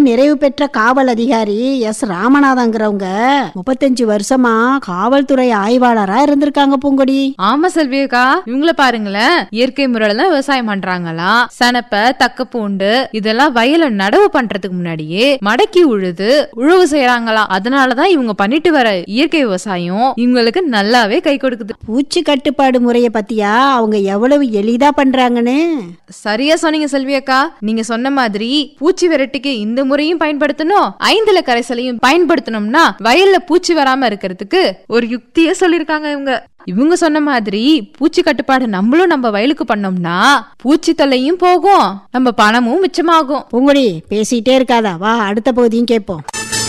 நிறைவு பெற்ற காவல் அதிகாரி எஸ் ராமநாதங்கிறவங்க 35 வருஷமா காவல்துறை ஆய்வாளரா இருந்திருக்காங்க பூங்கொடி. ஆமா செல்வியக்கா, இவங்கள பாருங்களேன், இயற்கை முறையில தான் விவசாயம் பண்றாங்களா. சனப்ப தக்க பூண்டு இதெல்லாம் வயல நடவு பண்றதுக்கு முன்னாடியே மடக்கி உழவு செய்யறாங்களா. அதனாலதான் இவங்க பண்ணிட்டு வர இயற்கை விவசாயம் இவங்களுக்கு நல்லாவே கை கொடுக்குது. பூச்சி கட்டுப்பாடு முறைய பத்தியா அவங்க எவ்வளவு எளிதா பண்றாங்கன்னு. சரியா சொன்னீங்க செல்வியக்கா. நீங்க சொன்ன மாதிரி பூச்சி விரட்டிக்கு இந்த முறையும் பயன்படுத்தணும், 5 கரைசலையும் பயன்படுத்தணும்னா வயல்ல பூச்சி வராம இருக்கிறதுக்கு ஒரு யுக்தியே சொல்லிருக்காங்க இவங்க சொன்ன மாதிரி பூச்சி கட்டுப்பாடு நம்மளும் நம்ம வயலுக்கு பண்ணோம்னா பூச்சி தொல்லையும் போகும், நம்ம பணமும் மிச்சமாகும். பூங்கொடி பேசிட்டே இருக்காதா, வா அடுத்த பகுதியும் கேட்போம்.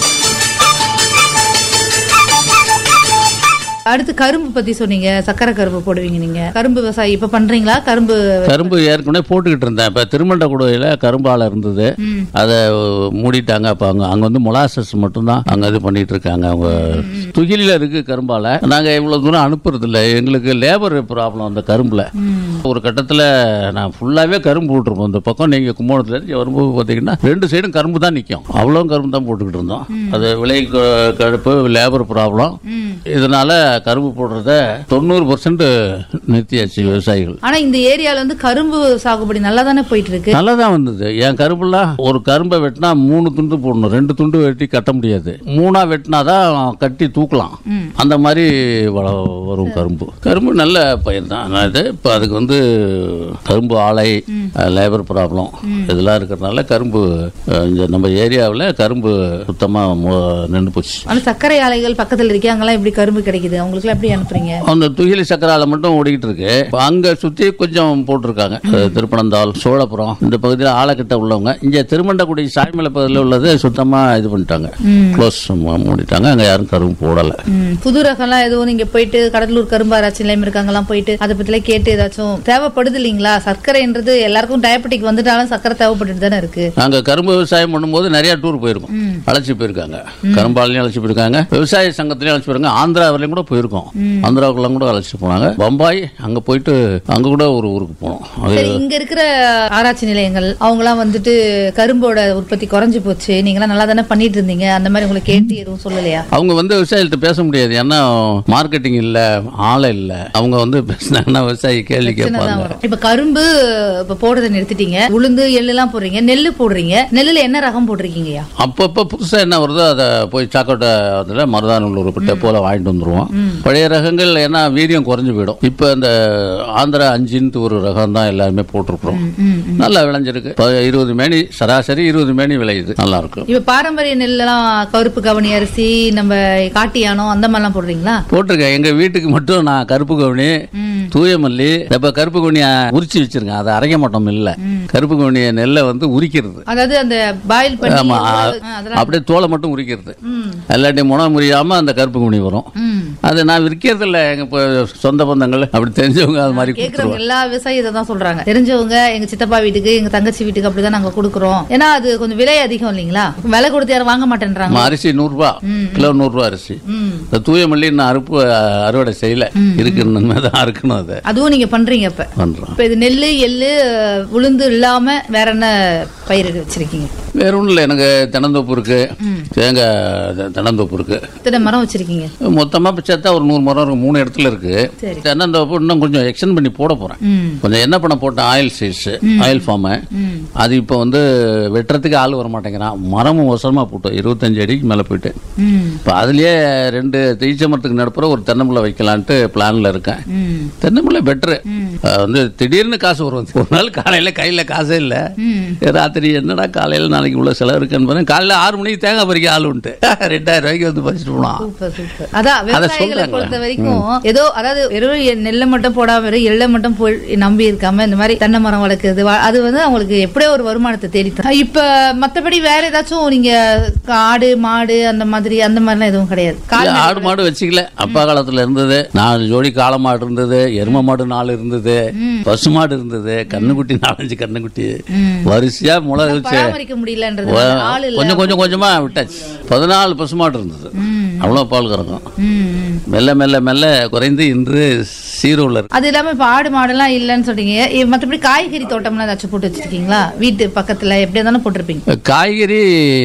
அடுத்து கரும்பு பத்தி சொன்னீங்க. சக்கரை கரும்பு போடுவீங்க நீங்க. கரும்பு விவசாயி இப்ப பண்றீங்களா? கரும்பு ஏற்கனவே போட்டுக்கிட்டு இருந்தேன். இப்ப திருமண்டகுடியில கரும்பு ஆலை இருந்தது, அதை மூடிட்டாங்க. அப்ப அங்க வந்து மொலாசஸ் மட்டும்தான் அங்க இது பண்ணிட்டு இருக்காங்க. அவங்க துகிலில இருக்கு கரும்பால. நாங்க இவ்வளவு தூரம் அனுப்புறது இல்லை, எங்களுக்கு லேபர் ப்ராப்ளம் அந்த கரும்புல. ஒரு கட்டத்துல நான் ஃபுல்லாவே கரும்பு போட்டுருப்போம். இந்த பக்கம் நீங்க கும்போணத்துல வரும்போது பாத்தீங்கன்னா 2 சைடும் கரும்பு தான் நிக்கும். அவ்வளவு கரும்பு தான் போட்டுக்கிட்டு இருந்தோம். அது விலை கடுப்பு, லேபர் ப்ராப்ளம், இதனால கரும்பு போடுறத 90% நிறுத்தியாச்சு விவசாயிகள். ஆனா இந்த ஏரியால வந்து கரும்பு சாகுபடி நல்லா தானே போயிட்டு இருக்கு. நல்லா தான் வந்தது. என் கரும்புலாம் ஒரு கரும்பை வெட்டினா 3 துண்டு போடணும், 2 துண்டு வெட்டி கட்ட முடியாது. 3ஆ வெட்டினாதான் கட்டி தூக்கலாம். அந்த மாதிரி வரும் கரும்பு நல்ல பயிர் தான். இப்ப அதுக்கு வந்து கரும்பு ஆலை, லேபர் ப்ராப்ளம் இதெல்லாம் இருக்கிறதுனால கரும்பு நம்ம ஏரியாவில் கரும்பு சுத்தமா நின்று போச்சு. ஆனா சர்க்கரை ஆலைகள் பக்கத்துல இருக்கே, அங்கெல்லாம் எப்படி கரும்பு கிடைக்குது? அவங்களுக்கு எப்படி அனுப்புறீங்க? அந்த துகிலி சக்கரை ஆலை மட்டும் ஓடிக்கிட்டு இருக்கு. அங்க சுத்தி கொஞ்சம் போட்டிருக்காங்க. திருப்பனந்தாள், சோழபுரம் இந்த பகுதியில் ஆலைக்கிட்ட உள்ளவங்க. இங்க திருமண்டகுடி சாய்மலை பகுதியில் உள்ளது சுத்தமா இது பண்ணிட்டாங்க, க்ளோஸ் மூடிட்டாங்க. அங்க யாரும் கரும்பு போடல. புது ரகம்லாம் எதுவும் நீங்க போயிட்டு கடலூர் கரும்பு ஆராய்ச்சி நிலையம் இருக்காங்கலாம் போயிட்டு அதை பத்தில கேட்டு ஏதாச்சும் தேவைப்படுது இல்லீங்களா? சர்க்கரைன்றது எல்லாருக்கும் டயபெட்டிக் வந்துட்டாலும் சர்க்கரை தேவைப்பட்டு தானே இருக்கு. நாங்க கரும்பு விவசாயம் பண்ணும்போது நிறைய டூர் போயிருக்கோம், அழைச்சி போயிருக்காங்க. கரும்பாலையும் அழைச்சி போயிருக்காங்க, விவசாய சங்கத்திலையும் அழைச்சி போயிருக்காங்க, ஆந்திரா வரையும் கூட போயிருக்கோம். ஆந்திராவுக்குலாம் கூட அழைச்சிட்டு போனாங்க. பம்பாய் அங்க போயிட்டு அங்க கூட ஒரு ஊருக்கு போனோம். இங்க இருக்கிற ஆராய்ச்சி நிலையங்கள் அவங்கலாம் வந்துட்டு கரும்போட உற்பத்தி குறைஞ்சு போச்சு, நீங்களாம் நல்லா தானே பண்ணிட்டு இருந்தீங்க, அந்த மாதிரி உங்களை கேட்டு எதுவும் சொல்லலையா? அவங்க வந்து விவசாயிகிட்ட பேச முடியாது, ஏன்னா மார்க்கெட்டிங் இல்ல, ஆளை இல்ல. அவங்க வந்து பேசினாங்கன்னா விவசாயி கேள்வி கேட்பாங்க. இப்ப கரும்பு இப்ப போடுறதை நிறுத்திட்டீங்க, உளுந்து எள்ளு எல்லாம் போடுறீங்க, நெல்லு போடுறீங்க. நெல்லுல என்ன ரகம் போட்டிருக்கீங்க? அப்பப்ப புதுசா என்ன வருதோ அதை போய் சாக்கோட்டை மருதானூர் போல வாங்கிட்டு வந்துருவோம். பழைய ரகங்கள் ஏன்னா வீரியம் குறைஞ்சு போயிடும். இப்ப இந்த ஆந்திரா 5 ஒரு ரகம் தான் எல்லாருமே போட்டிருக்கிறோம். நல்லா விளைஞ்சிருக்கு. 20 மேனி சராசரி 20 மேனி விளையுது, நல்லா இருக்கும். இப்ப பாரம்பரிய நெல்லாம் கருப்பு கவனி அரிசி, நம்ம காட்டியானம் அந்த மாதிரிலாம் போடுறீங்களா? போட்டிருக்கேன். எங்க வீட்டுக்கு மட்டும் நான் கருப்பு கவனி, தூயமல்லி, இப்ப கருப்பு கவனிய உரிச்சு வச்சிருக்கேன். அதை அரைக்க மாட்டோம் இல்ல, கருப்பு கவனிய நெல்லை வந்து உரிக்கிறது, அதாவது அந்த பாயில் பண்ணி அப்படியே தோலை மட்டும் உரிக்கிறது. எல்லாத்தையும் முனை முறியாம அந்த கருப்பு கவனி வரும். அது நான் விற்கிறது இல்ல, எங்க சொந்த பந்தங்கள் அப்படி தெரிஞ்சவங்க அது மாதிரி கேக்குறவங்க எல்லா விவசாயி இதை தான் சொல்றாங்க. தெரிஞ்சவங்க எங்க சித்தப்பா வீட்டுக்கு, எங்க தங்கச்சி வீட்டுக்கு அப்படிதான் நாங்க கொடுக்குறோம். ஏன்னா அது கொஞ்சம் விலை அதிகம் இல்லீங்களா, விலை கொடுத்து யாரும் வாங்க மாட்டேன்றாங்க. அரிசி 100 ரூபாய் கிலோ, 100 ரூபாய் அரிசி. தூயமல்லி நான் அறுவடை செய்யல, இருக்கணும். அதுவும் நீங்க பண்றீங்க. இப்ப இது நெல்லு, எள்ளு, உளுந்து இல்லாம வேற என்ன பயிர் வச்சிருக்கீங்க? வேற ஒண்ணும் இல்ல. எனக்கு தென்னந்தோப்பு இருக்கு, தேங்காய் தென்னந்தோப்பு இருக்கு. எத்தனை மரம் வச்சிருக்கீங்க? மொத்தமா சேர்த்தா ஒரு 100 மரம் இருக்கு. 3 இடத்துல இருக்கு. தென்னந்தோப்பு இன்னும் கொஞ்சம் எக்ஸ்டெண்ட் பண்ணி போட போறேன். கொஞ்சம் என்ன பண்ண போட்டேன், ஆயில் சீட்ஸ், ஆயில் ஃபார்ம். அது இப்ப வந்து வெட்டுறதுக்கு ஆள் வர மாட்டேங்கிறான். மரமும் ஒசரமா போட்டோம், 25 அடிக்கு மேல போயிட்டு. இப்ப அதுலயே 2 ஈச்சமரத்துக்கு நடுப்புற ஒரு தென்னம்பிள்ளை வைக்கலான்ட்டு பிளான்ல இருக்கேன். தென்னம்பிள்ளை பெட்டரு. வந்து திடீர்னு காசு வரும். ஒரு நாள் காலையில கையில காசே இல்ல, ராத்திரி என்னடா காலையில நாளைக்கு உள்ள செலவு இருக்குன்னு காலையில 6 மணிக்கு தேங்காய் பறிக்க ஆள் உண்டு, 2000 ரூபாய்க்கு வந்து பறிச்சுட்டு போனான். அதான் விவசாயிகளை பொறுத்த வரைக்கும் ஏதோ, அதாவது வெறும் நெல்லை மட்டும் போடாம வெறும் எள்ளை மட்டும் நம்பி இருக்காம இந்த மாதிரி தென்னை மரம் வளர்க்குறது, அது வந்து அவங்களுக்கு எப்படியோ ஒரு வருமானத்தை தேடித்தான். இப்ப மத்தபடி வேற ஏதாச்சும் நீங்க ஆடு மாடு அந்த மாதிரிலாம் எதுவும் கிடையாது? ஆடு மாடு வச்சுக்கல. அப்பா காலத்துல இருந்தது 4 ஜோடி காளை மாடு இருந்தது, எரும மாடு 4 இருந்தது, பசு மாடு இருந்தது, கண்ணுக்குட்டி 4-5 கண்ணுக்குட்டி வரிசையா முளை வச்சு கொஞ்சம் கொஞ்சமா விட்டாச்சு. 14 பசுமாடு இருந்தது, அவ்வளவு பால் கறக்கும். மெல்ல மெல்ல மெல்ல குறைந்து இன்று 0ல இருக்கு. அது இல்லாம இப்ப ஆடு மாடெல்லாம் இல்லன்னு சொல்றீங்க. மற்றபடி காய்கறி தோட்டம்லாம் ஏதாச்சும் போட்டு வச்சிருக்கீங்களா? வீட்டு பக்கத்துல எப்படி இருந்தாலும் போட்டிருப்பீங்க. காய்கறி